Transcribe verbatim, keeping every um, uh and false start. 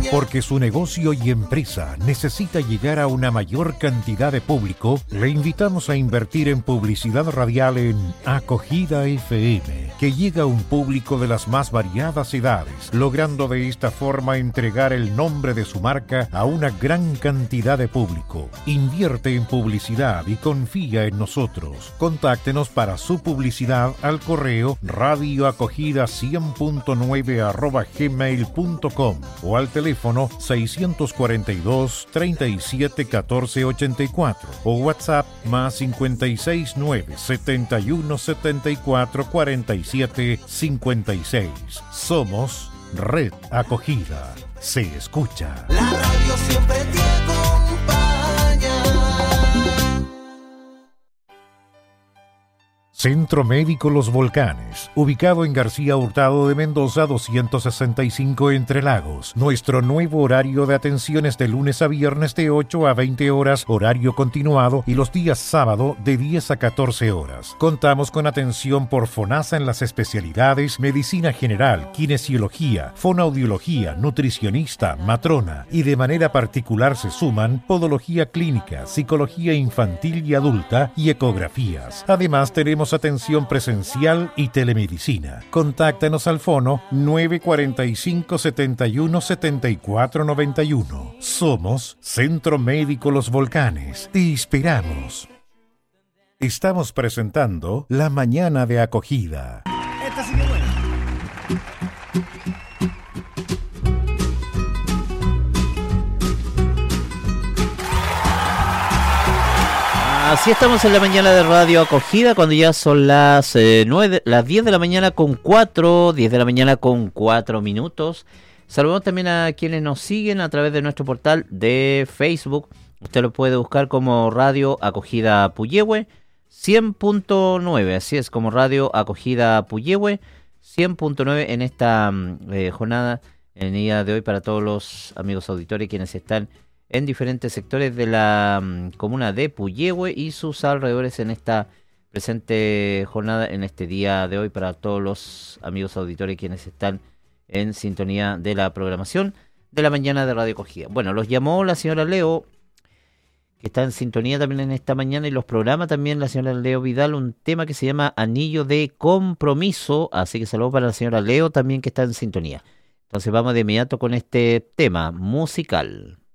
Porque su negocio y empresa necesita llegar a una mayor cantidad de público, le invitamos a invertir en publicidad radial en Acogida F M, que llega a un público de las más variadas edades, logrando de esta forma entregar el nombre de su marca a una gran cantidad de público. Invierte en publicidad y confía en nosotros. Contáctenos para su publicidad al correo radioacogida cien punto nueve arroba gmail punto com o al teléfono seiscientos cuarenta y dos, treinta y siete, catorce, ochenta y cuatro o WhatsApp más cincuenta y seis, nueve, setenta y uno, setenta y cuatro, cuarenta y siete, cincuenta y seis. Somos Red Acogida. Se escucha. La radio siempre te acompaña. Centro Médico Los Volcanes, ubicado en García Hurtado de Mendoza doscientos sesenta y cinco Entre Lagos. Nuestro nuevo horario de atención es de lunes a viernes de ocho a veinte horas, horario continuado, y los días sábado de diez a catorce horas. Contamos con atención por FONASA en las especialidades Medicina General, Kinesiología, Fonoaudiología, Nutricionista, Matrona, y de manera particular se suman Podología Clínica, Psicología Infantil y Adulta y Ecografías. Además tenemos atención presencial y telemedicina. Contáctanos al fono nueve cuarenta y cinco, setenta y uno, setenta y cuatro noventa y uno. Somos Centro Médico Los Volcanes. Te esperamos. Estamos presentando La Mañana de Acogida. Esta sí que es buena. Así estamos en la mañana de Radio Acogida, cuando ya son las eh, nueve, las diez de la mañana con cuatro, diez de la mañana con cuatro minutos. Saludamos también a quienes nos siguen a través de nuestro portal de Facebook. Usted lo puede buscar como Radio Acogida Puyehue cien punto nueve, así es, como Radio Acogida Puyehue cien punto nueve en esta eh, jornada, en el día de hoy, para todos los amigos auditores quienes están en diferentes sectores de la um, comuna de Puyehue y sus alrededores en esta presente jornada, en este día de hoy, para todos los amigos auditores quienes están en sintonía de la programación de la mañana de Radio Acogida. Bueno, los llamó la señora Leo, que está en sintonía también en esta mañana, y los programa también la señora Leo Vidal, un tema que se llama Anillo de Compromiso, así que saludos para la señora Leo también, que está en sintonía. Entonces vamos de inmediato con este tema musical.